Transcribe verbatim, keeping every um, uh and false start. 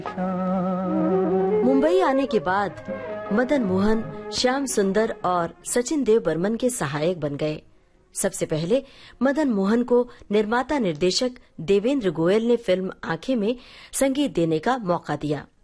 मुंबई आने के बाद मदन मोहन श्याम सुंदर और सचिन देव बर्मन के सहायक बन गए। सबसे पहले मदन मोहन को निर्माता निर्देशक देवेंद्र गोयल ने फिल्म आंखें में संगीत देने का मौका दिया।